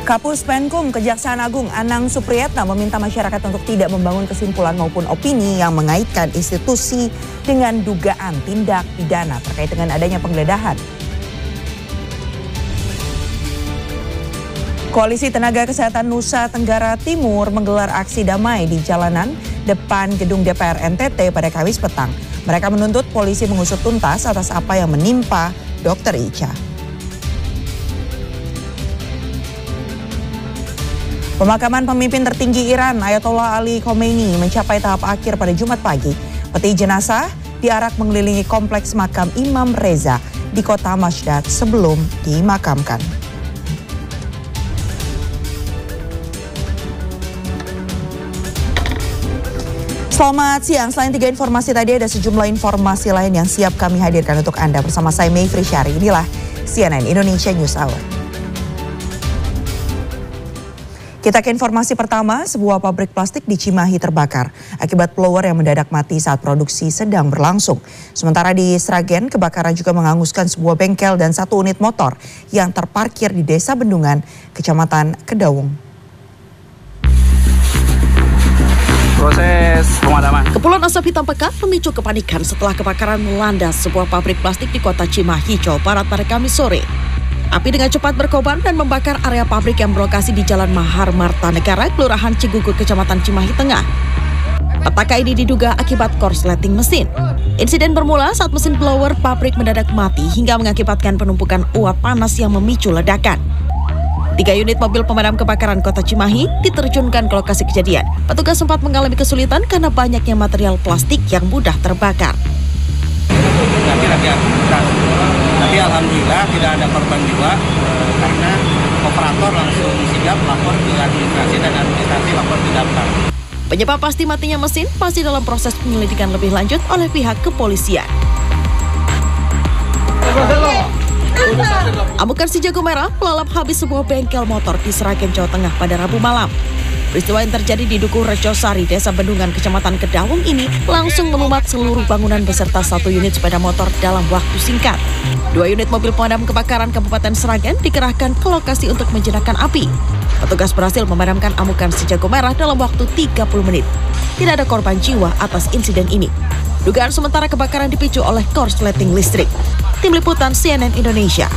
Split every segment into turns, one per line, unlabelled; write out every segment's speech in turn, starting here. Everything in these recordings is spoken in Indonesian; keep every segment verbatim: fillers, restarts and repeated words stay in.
Kapus Penkum Kejaksaan Agung Anang Supriyatna meminta masyarakat untuk tidak membangun kesimpulan maupun opini yang mengaitkan institusi dengan dugaan tindak pidana terkait dengan adanya penggeledahan. Koalisi Tenaga Kesehatan Nusa Tenggara Timur menggelar aksi damai di jalanan depan gedung D P R N T T pada Kamis petang. Mereka menuntut polisi mengusut tuntas atas apa yang menimpa Dokter Icha. Pemakaman pemimpin tertinggi Iran Ayatollah Ali Khomeini mencapai tahap akhir pada Jumat pagi. Peti jenazah diarak mengelilingi kompleks makam Imam Reza di kota Masdad sebelum dimakamkan. Selamat siang, selain tiga informasi tadi ada sejumlah informasi lain yang siap kami hadirkan untuk Anda bersama saya Mayfri Syari. Inilah C N N Indonesia News Hour. Kita ke informasi pertama, sebuah pabrik plastik di Cimahi terbakar akibat blower yang mendadak mati saat produksi sedang berlangsung. Sementara di Sragen, kebakaran juga menghanguskan sebuah bengkel dan satu unit motor yang terparkir di Desa Bendungan, Kecamatan Kedaung.
Proses pemadaman.
Kepulan asap hitam pekat memicu kepanikan setelah kebakaran melanda sebuah pabrik plastik di kota Cimahi, Jawa Barat pada Kamis sore. Api dengan cepat berkobar dan membakar area pabrik yang berlokasi di Jalan Mahar Marta Negara, Kelurahan Cigugur, Kecamatan Cimahi Tengah. Petaka ini diduga akibat korsleting mesin. Insiden bermula saat mesin blower pabrik mendadak mati hingga mengakibatkan penumpukan uap panas yang memicu ledakan. Tiga unit mobil pemadam kebakaran kota Cimahi diterjunkan ke lokasi kejadian. Petugas sempat mengalami kesulitan karena banyaknya material plastik yang mudah terbakar.
Tapi lagi aktivitas. Tapi alhamdulillah tidak ada korban jiwa eh, karena operator langsung sigap lapor ke administrasi dan administrasi lapor ke damkar.
Penyebab pasti matinya mesin masih dalam proses penyelidikan lebih lanjut oleh pihak kepolisian. Amukan si jago merah melalap habis sebuah bengkel motor di Sragen, Jawa Tengah pada Rabu malam. Peristiwa yang terjadi di Dukuh Rejosari, Desa Bendungan, Kecamatan Kedaung ini langsung melumat seluruh bangunan beserta satu unit sepeda motor dalam waktu singkat. Dua unit mobil pemadam kebakaran Kabupaten Sragen dikerahkan ke lokasi untuk menjinakkan api. Petugas berhasil memadamkan amukan si jago merah dalam waktu tiga puluh menit. Tidak ada korban jiwa atas insiden ini. Dugaan sementara kebakaran dipicu oleh korsleting listrik. Tim Liputan C N N Indonesia.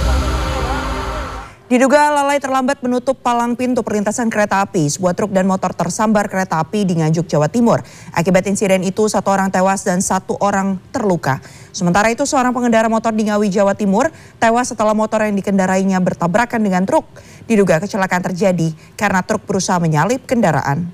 Diduga lalai terlambat menutup palang pintu perlintasan kereta api, sebuah truk dan motor tersambar kereta api di Nganjuk, Jawa Timur. Akibat insiden itu, satu orang tewas dan satu orang terluka. Sementara itu, seorang pengendara motor di Ngawi, Jawa Timur tewas setelah motor yang dikendarainya bertabrakan dengan truk. Diduga kecelakaan terjadi karena truk berusaha menyalip kendaraan.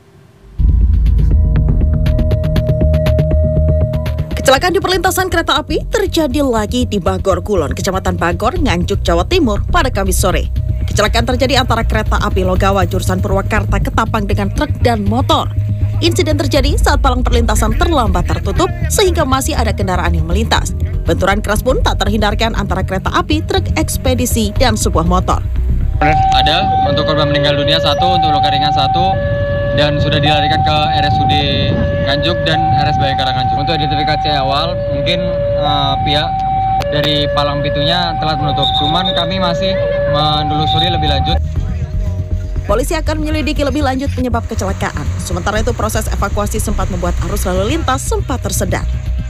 Kecelakaan di perlintasan kereta api terjadi lagi di Bagor Kulon, Kecamatan Bagor, Nganjuk, Jawa Timur pada Kamis sore. Kecelakaan terjadi antara kereta api Logawa jurusan Purwakarta Ketapang dengan truk dan motor. Insiden terjadi saat palang perlintasan terlambat tertutup sehingga masih ada kendaraan yang melintas. Benturan keras pun tak terhindarkan antara kereta api, truk ekspedisi, dan sebuah motor.
Ada untuk korban meninggal dunia satu, untuk luka ringan satu, dan sudah dilarikan ke R S U D Nganjuk dan R S Bayangkara Nganjuk. Untuk identifikasi awal, mungkin uh, pihak dari palang pintunya telah menutup. Cuman kami masih menelusuri lebih lanjut.
Polisi akan menyelidiki lebih lanjut penyebab kecelakaan. Sementara itu proses evakuasi sempat membuat arus lalu lintas sempat tersendat.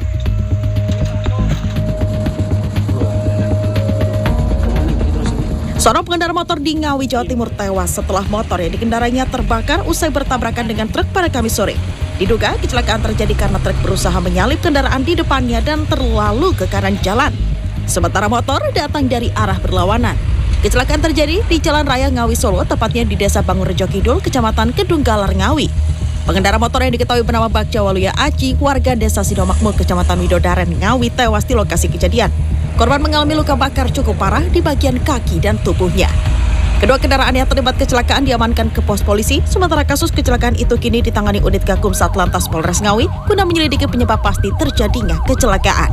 Seorang pengendara motor di Ngawi, Jawa Timur tewas setelah motor yang dikendarainya terbakar usai bertabrakan dengan truk pada Kamis sore. Diduga kecelakaan terjadi karena truk berusaha menyalip kendaraan di depannya dan terlalu ke kanan jalan. Sementara motor datang dari arah berlawanan. Kecelakaan terjadi di Jalan Raya Ngawi Solo, tepatnya di Desa Bangunrejo Kidul, Kecamatan Kedunggalar, Ngawi. Pengendara motor yang diketahui bernama Bagja Waluya Aji, warga Desa Sidomakmur, Kecamatan Widodaren, Ngawi, tewas di lokasi kejadian. Korban mengalami luka bakar cukup parah di bagian kaki dan tubuhnya. Kedua kendaraan yang terlibat kecelakaan diamankan ke pos polisi, sementara kasus kecelakaan itu kini ditangani unit Gakum Satlantas Polres Ngawi guna menyelidiki penyebab pasti terjadinya kecelakaan.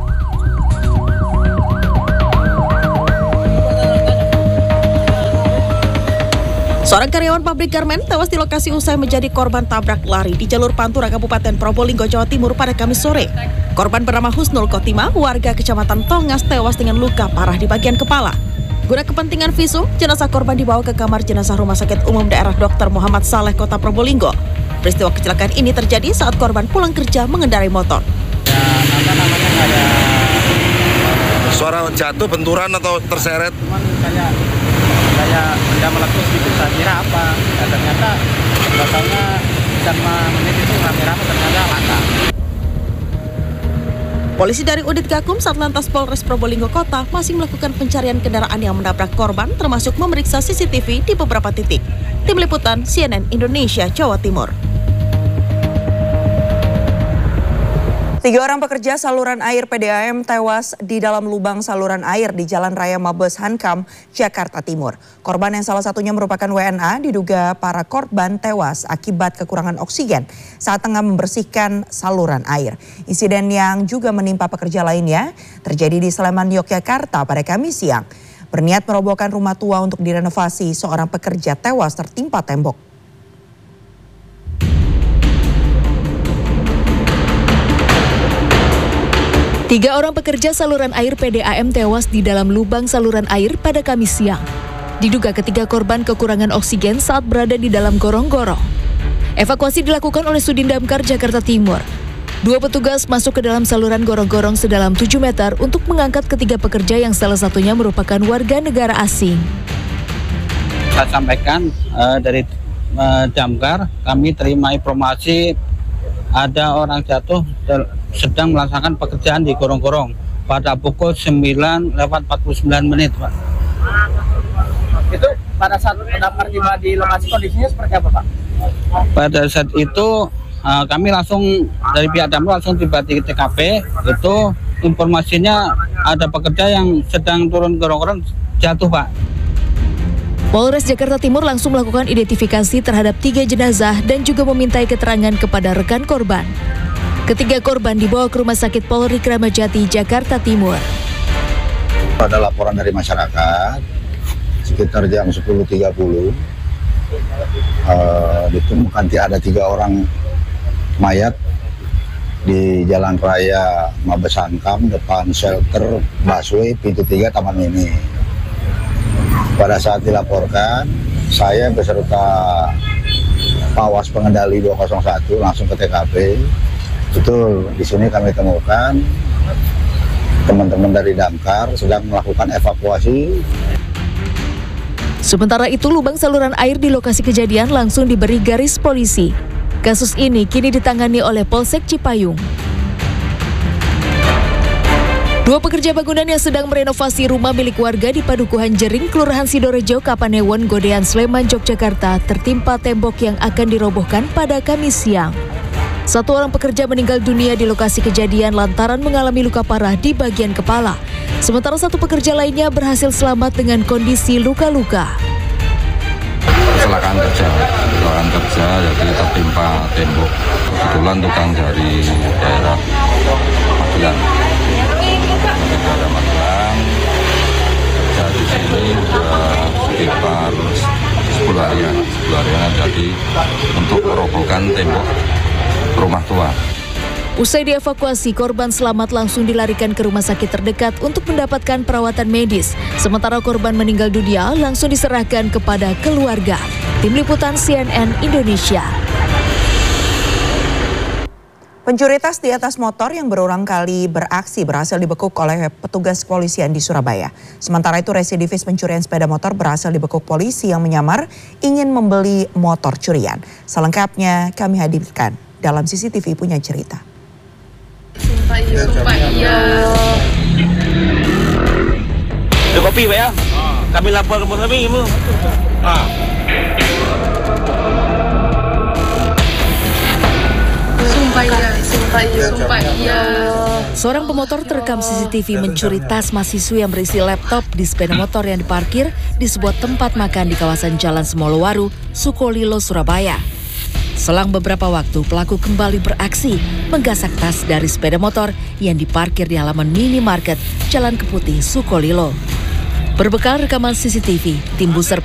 Seorang karyawan pabrik garmen tewas di lokasi usai menjadi korban tabrak lari di jalur Pantura Kabupaten Probolinggo, Jawa Timur pada Kamis sore. Korban bernama Husnul Khotimah, warga Kecamatan Tongas, tewas dengan luka parah di bagian kepala. Guna kepentingan visum, jenazah korban dibawa ke kamar jenazah Rumah Sakit Umum Daerah Dokter Muhammad Saleh, Kota Probolinggo. Peristiwa kecelakaan ini terjadi saat korban pulang kerja mengendarai motor.
Ya, apa namanya kayak
suara jatuh, benturan atau terseret?
cuman kayak kayak benda meletus gitu, saya kira apa? Ya, ternyata totalnya lima menit itu rame-rame ternyata laka.
Polisi dari Unit Gakum Satlantas Polres Probolinggo Kota masih melakukan pencarian kendaraan yang menabrak korban, termasuk memeriksa C C T V di beberapa titik. Tim Liputan C N N Indonesia, Jawa Timur.
Tiga orang pekerja saluran air P D A M tewas di dalam lubang saluran air di Jalan Raya Mabes Hankam, Jakarta Timur. Korban yang salah satunya merupakan W N A diduga para korban tewas akibat kekurangan oksigen saat tengah membersihkan saluran air. Insiden yang juga menimpa pekerja lainnya terjadi di Sleman, Yogyakarta pada Kamis siang. Berniat merobohkan rumah tua untuk direnovasi, seorang pekerja tewas tertimpa tembok.
Tiga orang pekerja saluran air P D A M tewas di dalam lubang saluran air pada Kamis siang. Diduga ketiga korban kekurangan oksigen saat berada di dalam gorong-gorong. Evakuasi dilakukan oleh Sudin Damkar Jakarta Timur. Dua petugas masuk ke dalam saluran gorong-gorong sedalam tujuh meter untuk mengangkat ketiga pekerja yang salah satunya merupakan warga negara asing.
Saya sampaikan uh, dari uh, Damkar, kami terima informasi ada orang jatuh sedang melaksanakan pekerjaan di gorong-gorong pada pukul sembilan lewat empat puluh sembilan menit, Pak.
Itu pada saat Damkar tiba di lokasi kondisinya seperti apa, Pak?
Pada saat itu uh, kami langsung dari pihak Damkar langsung tiba di T K P. Itu informasinya ada pekerja yang sedang turun gorong-gorong jatuh, Pak.
Polres Jakarta Timur langsung melakukan identifikasi terhadap tiga jenazah dan juga memintai keterangan kepada rekan korban. Ketiga korban dibawa ke Rumah Sakit Polri Kramat Jati, Jakarta Timur.
Ada laporan dari masyarakat sekitar jam sepuluh tiga puluh uh, ditemukan ada tiga orang mayat di Jalan Raya Mabes Hankam depan shelter busway pintu tiga Taman Mini. Pada saat dilaporkan, saya beserta Pawas Pengendali dua nol satu langsung ke T K P. Betul, di sini kami temukan teman-teman dari Damkar sedang melakukan evakuasi.
Sementara itu, lubang saluran air di lokasi kejadian langsung diberi garis polisi. Kasus ini kini ditangani oleh Polsek Cipayung. Dua pekerja bangunan yang sedang merenovasi rumah milik warga di Padukuhan Jering, Kelurahan Sidorejo, Kapanewon, Godean, Sleman, Yogyakarta tertimpa tembok yang akan dirobohkan pada Kamis siang. Satu orang pekerja meninggal dunia di lokasi kejadian lantaran mengalami luka parah di bagian kepala. Sementara satu pekerja lainnya berhasil selamat dengan kondisi luka-luka.
Kecelakaan kerja, kecelakaan kerja jadi tertimpa tembok. Kebetulan tukang dari daerah Magelang. Daerah Magelang kerja di sini sudah sekitar sepuluh harian, sepuluh harian jadi untuk merobohkan tembok rumah tua.
Usai dievakuasi, korban selamat langsung dilarikan ke rumah sakit terdekat untuk mendapatkan perawatan medis. Sementara korban meninggal dunia langsung diserahkan kepada keluarga. Tim Liputan C N N Indonesia.
Pencuri tas di atas motor yang berulang kali beraksi berhasil dibekuk oleh petugas kepolisian di Surabaya. Sementara itu residivis pencurian sepeda motor berhasil dibekuk polisi yang menyamar ingin membeli motor curian. Selengkapnya kami hadirkan dalam C C T V Punya Cerita.
Sumpah iya, sumpah iya.
Ada kopi, Pak ya? Kami lapor ke kami, Ibu. Ah.
Sumpah iya, sumpah iya, sumpah iya.
Seorang pemotor terekam C C T V mencuri tas mahasiswa yang berisi laptop di sepeda motor yang diparkir di sebuah tempat makan di kawasan Jalan Semolowaru, Sukolilo, Surabaya. Selang beberapa waktu, pelaku kembali beraksi menggasak tas dari sepeda motor yang diparkir di halaman minimarket Jalan Keputih, Sukolilo. Berbekal rekaman C C T V, tim Buser